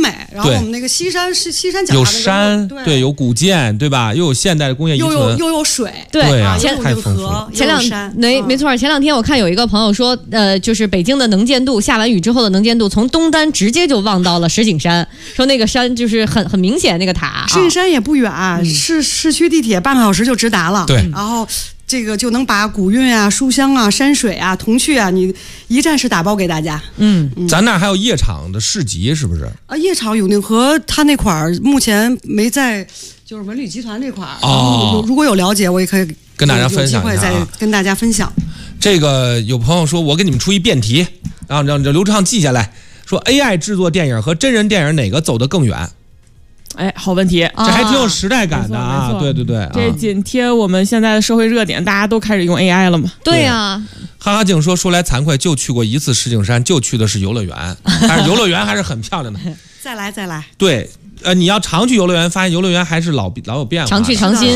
美。然后我们那个西山脚下有山，对，有古建，对吧？又有现代的工业遗存， 又有水， 对啊， 太丰富了。 没错，前2天我看有一个朋友说，就是北京的能见度，下完雨之后的能见度，从东单直接就望到了石景山，说那个山就是很明显那个塔。 石景山也不远，市区地铁半个小时就直达了。 对， 然后这个就能把古韵啊、书香啊、山水啊、童趣啊，你一站式打包给大家。 咱那儿还有夜场的市集，是不是？ 夜场永定河它那块儿目前没在，就是文旅集团这块儿。如果有了解，我也可以跟大家分享一下， 有机会再跟大家分享。 这个有朋友说，我给你们出一辩题，然后让刘畅记下来，说 AI 制作电影和真人电影哪个走得更远？ 哎，好问题， 这还挺有时代感的啊！对， 这紧贴我们现在的社会热点，大家都开始用 AI 了嘛？ 对呀。 哈哈静说来惭愧，就去过一次石景山，就去的是游乐园，但是游乐园还是很漂亮的。 再来。 对，你要常去游乐园，发现游乐园还是老有变化， 常去常新。